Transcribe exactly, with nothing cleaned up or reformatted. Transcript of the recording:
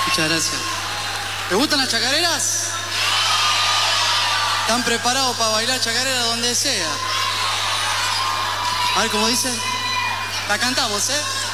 Muchas gracias. ¿Les gustan las chacareras? ¿Están preparados para bailar chacarera donde sea? A ver cómo dice. La cantamos, ¿eh?